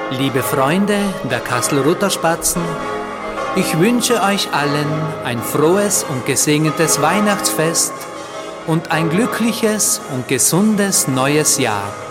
Liebe Freunde der Kastelruther-Spatzen, ich wünsche euch allen ein frohes und gesegnetes Weihnachtsfest und ein glückliches und gesundes neues Jahr.